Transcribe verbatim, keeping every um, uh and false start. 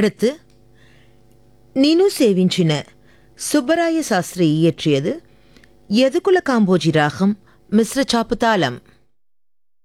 அடுத்து நீனு சேவிంచిన சுப்பராய சாஸ்திரி இயற்றியது యదుకుల కాంబోజీ రాగం మిశ్ర చాపు తాళం.